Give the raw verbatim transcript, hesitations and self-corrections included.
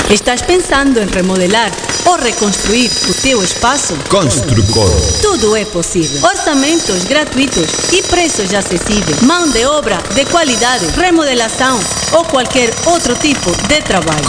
Estás pensando em remodelar ou reconstruir o teu espaço? Construcor. Tudo é possível. Orçamentos gratuitos e preços acessíveis. Mão de obra de qualidade, remodelação ou qualquer outro tipo de trabalho.